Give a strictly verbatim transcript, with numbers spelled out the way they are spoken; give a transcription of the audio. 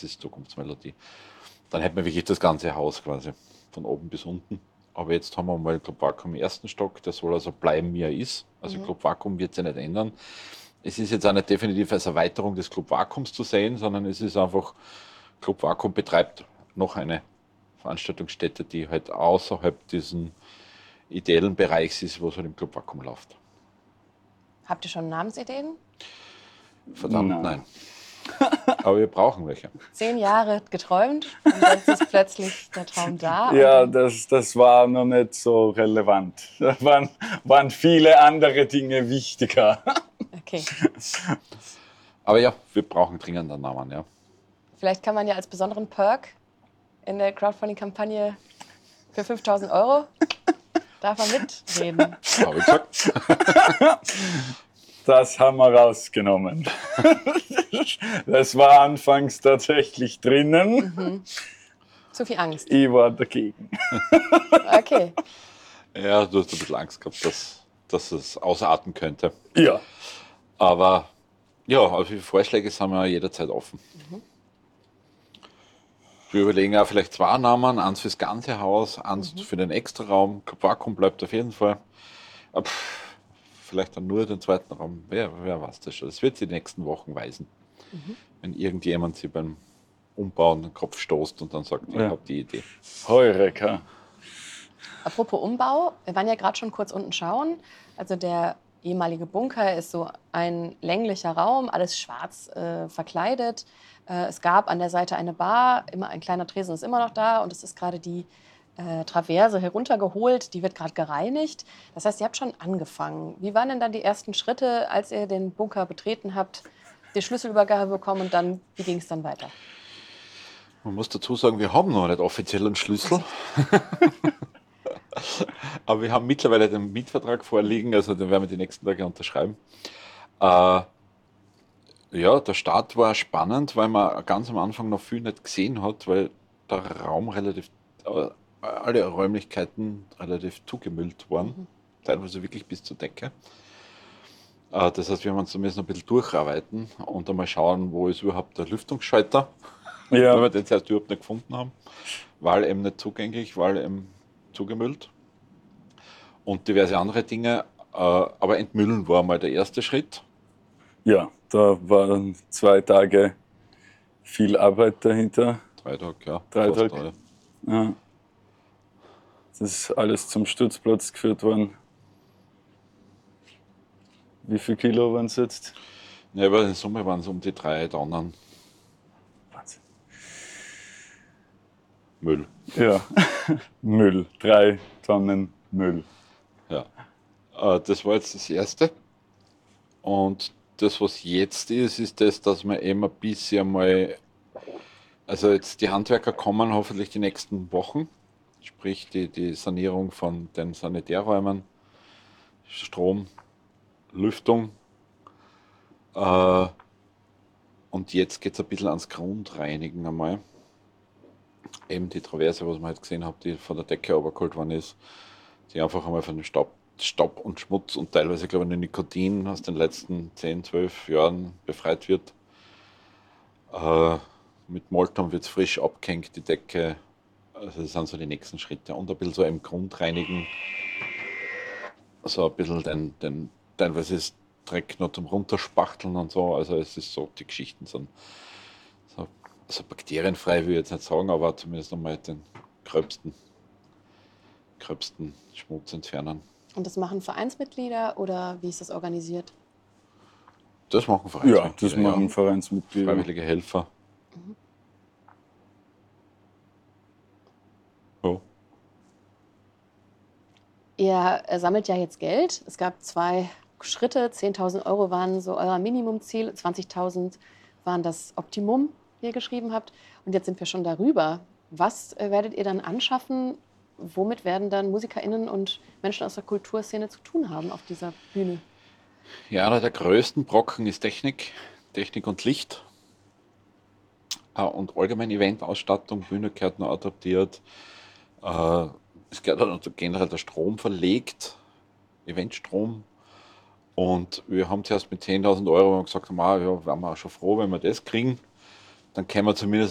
ist Zukunftsmelodie. Dann hätten wir wirklich das ganze Haus quasi, von oben bis unten. Aber jetzt haben wir mal Club Vakuum im ersten Stock, der soll also bleiben, wie er ist. Also mhm. Club Vakuum wird sich nicht ändern. Es ist jetzt auch nicht definitiv als Erweiterung des Club Vakuums zu sehen, sondern es ist einfach, Club Vakuum betreibt noch eine Veranstaltungsstätte, die halt außerhalb diesen ideellen Bereichs ist, wo es halt im Club Vakuum läuft. Habt ihr schon Namensideen? Verdammt, nein. nein. Aber wir brauchen welche. Zehn Jahre geträumt und jetzt ist plötzlich der Traum da. Ja, das, das war noch nicht so relevant. Da waren, waren viele andere Dinge wichtiger. Okay. Aber ja, wir brauchen dringend einen Namen, ja. Vielleicht kann man ja als besonderen Perk in der Crowdfunding-Kampagne für fünftausend Euro darf man mitreden. Habe ich gesagt. Das haben wir rausgenommen. Das war anfangs tatsächlich drinnen. Mhm. Zu viel Angst. Ich war dagegen. Okay. Ja, du hast ein bisschen Angst gehabt, dass, dass es ausarten könnte. Ja. Aber ja, also für Vorschläge sind wir jederzeit offen. Mhm. Wir überlegen auch vielleicht zwei Namen, eins fürs ganze Haus, eins mhm. für den Extraraum. Club Vakuum bleibt auf jeden Fall. Aber vielleicht dann nur den zweiten Raum. Wer, wer weiß das schon? Das wird sich die nächsten Wochen weisen. Mhm. Wenn irgendjemand sich beim Umbauen den Kopf stoßt und dann sagt, ich ja. habe die Idee. Heureka. Apropos Umbau, wir waren ja gerade schon kurz unten schauen. Also der ehemalige Bunker ist so ein länglicher Raum, alles schwarz äh, verkleidet. Äh, es gab an der Seite eine Bar, immer ein kleiner Tresen ist immer noch da und es ist gerade die äh, Traverse heruntergeholt, die wird gerade gereinigt. Das heißt, ihr habt schon angefangen. Wie waren denn dann die ersten Schritte, als ihr den Bunker betreten habt, die Schlüsselübergabe bekommen und dann, wie ging es dann weiter? Man muss dazu sagen, wir haben noch nicht offiziell einen Schlüssel. Aber wir haben mittlerweile den Mietvertrag vorliegen, also den werden wir die nächsten Tage unterschreiben. Äh, ja, der Start war spannend, weil man ganz am Anfang noch viel nicht gesehen hat, weil der Raum relativ, äh, alle Räumlichkeiten relativ zugemüllt waren, mhm. teilweise wirklich bis zur Decke. Äh, das heißt, wir haben uns da müssen ein bisschen durcharbeiten und einmal schauen, wo ist überhaupt der Lüftungsschalter, ja. weil wir den zuerst überhaupt nicht gefunden haben, weil eben nicht zugänglich, weil eben zugemüllt und diverse andere Dinge. Äh, aber entmüllen war mal der erste Schritt. Ja, da waren zwei Tage viel Arbeit dahinter. Drei Tage, ja. Drei Tage. Ja. Das ist alles zum Stützplatz geführt worden. Wie viel Kilo waren es jetzt? Ja, aber in Summe waren es um die drei Tonnen. Wahnsinn. Müll. Ja, Müll. Drei Tonnen Müll. Ja, äh, das war jetzt das Erste. Und das, was jetzt ist, ist das, dass wir eben ein bisschen mal, also jetzt die Handwerker kommen hoffentlich die nächsten Wochen, sprich die, die Sanierung von den Sanitärräumen, Strom, Lüftung. Äh, und jetzt geht es ein bisschen ans Grundreinigen einmal. Eben die Traverse, was man halt gesehen hat, die von der Decke runtergeholt worden ist, die einfach einmal von dem Staub, Staub und Schmutz und teilweise, glaube ich, den Nikotin aus den letzten zehn, zwölf Jahren befreit wird. Äh, mit Molton wird es frisch abgehängt, die Decke. Also das sind so die nächsten Schritte. Und ein bisschen so im Grundreinigen, so ein bisschen den, den teilweise ist Dreck noch zum Runterspachteln und so. Also es ist so, die Geschichten sind so, also bakterienfrei, will ich jetzt nicht sagen, aber zumindest nochmal den gröbsten, gröbsten Schmutz entfernen. Und das machen Vereinsmitglieder oder wie ist das organisiert? Das machen Vereinsmitglieder. Ja, das machen ja. Vereinsmitglieder. Freiwillige Helfer. Mhm. Oh. Ihr sammelt ja jetzt Geld. Es gab zwei Schritte. zehntausend Euro waren so euer Minimumziel. zwanzigtausend waren das Optimum, wie ihr geschrieben habt. Und jetzt sind wir schon darüber. Was werdet ihr dann anschaffen? Womit werden dann MusikerInnen und Menschen aus der Kulturszene zu tun haben auf dieser Bühne? Ja, einer der größten Brocken ist Technik, Technik und Licht. Und allgemein Eventausstattung, Bühne gehört noch adaptiert. Es gehört auch generell der Strom verlegt, Eventstrom. Und wir haben zuerst mit zehntausend Euro gesagt, ah, ja, wären wir auch schon froh, wenn wir das kriegen. Dann können wir zumindest